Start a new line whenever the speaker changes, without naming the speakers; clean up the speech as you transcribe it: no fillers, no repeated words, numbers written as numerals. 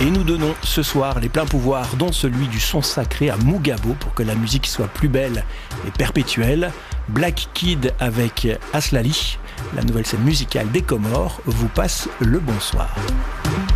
Et nous donnons ce soir les pleins pouvoirs, dont celui du son sacré à Mougabo, pour que la musique soit plus belle et perpétuelle. Black Kid avec Aslali, la nouvelle scène musicale des Comores, vous passe le bonsoir.